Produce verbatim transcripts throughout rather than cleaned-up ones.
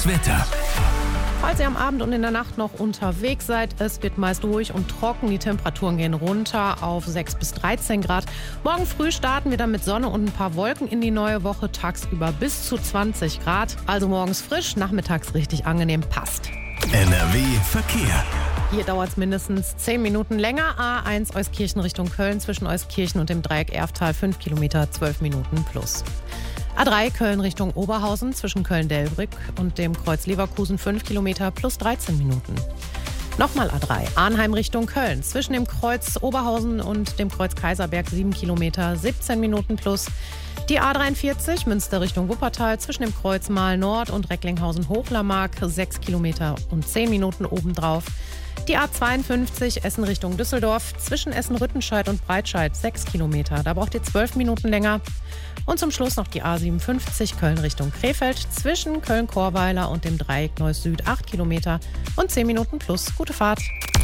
Das Wetter. Falls ihr am Abend und in der Nacht noch unterwegs seid, es wird meist ruhig und trocken. Die Temperaturen gehen runter auf sechs bis dreizehn Grad. Morgen früh starten wir dann mit Sonne und ein paar Wolken in die neue Woche. Tagsüber bis zu zwanzig Grad. Also morgens frisch, nachmittags richtig angenehm. Passt. N R W Verkehr. Hier dauert es mindestens zehn Minuten länger. A eins Euskirchen Richtung Köln zwischen Euskirchen und dem Dreieck Erftal fünf Kilometer, zwölf Minuten plus. A drei Köln Richtung Oberhausen zwischen Köln-Delbrück und dem Kreuz Leverkusen fünf Kilometer plus dreizehn Minuten. Nochmal A drei Arnheim Richtung Köln zwischen dem Kreuz Oberhausen und dem Kreuz Kaiserberg sieben Kilometer, siebzehn Minuten plus. Die A dreiundvierzig Münster Richtung Wuppertal zwischen dem Kreuz Mahl Nord und Recklinghausen-Hochlermark sechs Kilometer und zehn Minuten obendrauf. Die A zweiundfünfzig Essen Richtung Düsseldorf zwischen Essen-Rüttenscheid und Breitscheid sechs Kilometer. Da braucht ihr zwölf Minuten länger. Und zum Schluss noch die A siebenundfünfzig Köln Richtung Krefeld zwischen Köln-Chorweiler und dem Dreieck Neuss Süd acht Kilometer und zehn Minuten plus. Gute Fahrt.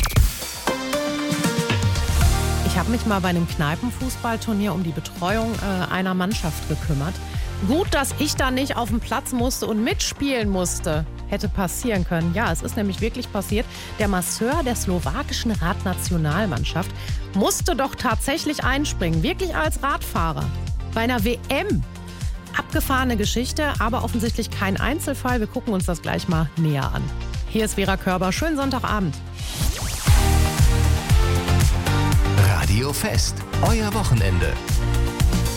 Ich habe mich mal bei einem Kneipenfußballturnier um die Betreuung äh, einer Mannschaft gekümmert. Gut, dass ich da nicht auf den Platz musste und mitspielen musste. Hätte passieren können. Ja, es ist nämlich wirklich passiert. Der Masseur der slowakischen Radnationalmannschaft musste doch tatsächlich einspringen. Wirklich als Radfahrer. Bei einer W M. Abgefahrene Geschichte, aber offensichtlich kein Einzelfall. Wir gucken uns das gleich mal näher an. Hier ist Vera Körber. Schönen Sonntagabend. Radio Fest. Euer Wochenende.